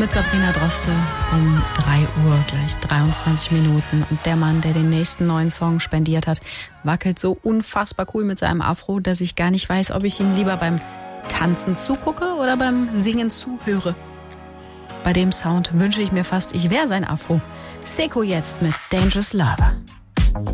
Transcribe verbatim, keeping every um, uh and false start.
mit Sabrina Droste um drei Uhr, gleich dreiundzwanzig Minuten. Und der Mann, der den nächsten neuen Song spendiert hat, wackelt so unfassbar cool mit seinem Afro, dass ich gar nicht weiß, ob ich ihm lieber beim Tanzen zugucke oder beim Singen zuhöre. Bei dem Sound wünsche ich mir fast, ich wäre sein Afro. Seko jetzt mit Dangerous Lover.